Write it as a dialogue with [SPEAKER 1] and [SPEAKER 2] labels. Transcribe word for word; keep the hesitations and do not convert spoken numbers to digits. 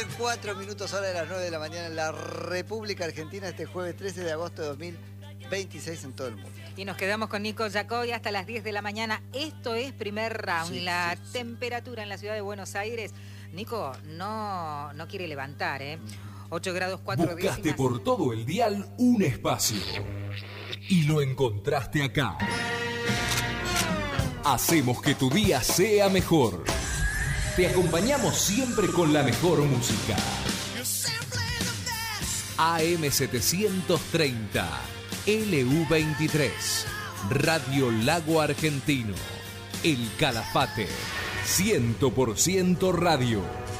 [SPEAKER 1] cuatro minutos, hora de las nueve de la mañana en la República Argentina, este jueves trece de agosto de dos mil veintiséis en todo el mundo.
[SPEAKER 2] Y nos quedamos con Nico Giacobbe hasta las diez de la mañana. Esto es primer round.
[SPEAKER 1] Sí,
[SPEAKER 2] la
[SPEAKER 1] sí, sí.
[SPEAKER 2] temperatura en la ciudad de Buenos Aires, Nico, no, no quiere levantar, ¿eh? ocho grados cuatro décimas.
[SPEAKER 3] Buscaste por todo el dial un espacio y lo encontraste acá. Hacemos que tu día sea mejor. Te acompañamos siempre con la mejor música. A M setecientos treinta, L U veintitrés, Radio Lago Argentino, El Calafate, cien por ciento Radio.